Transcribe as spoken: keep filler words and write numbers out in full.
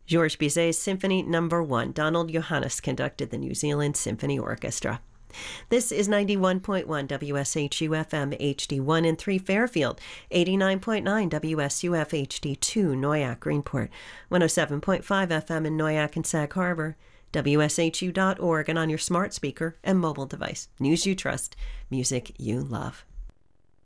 Georges Bizet's Symphony Number One. Donald Johannes conducted the New Zealand Symphony Orchestra. This is ninety-one point one W S H U F M H D one and three Fairfield, eighty-nine point nine W S U F H D two Noyak Greenport, one oh seven point five F M in Noyak and Sag Harbor, W S H U dot org, and on your smart speaker and mobile device. News you trust, music you love.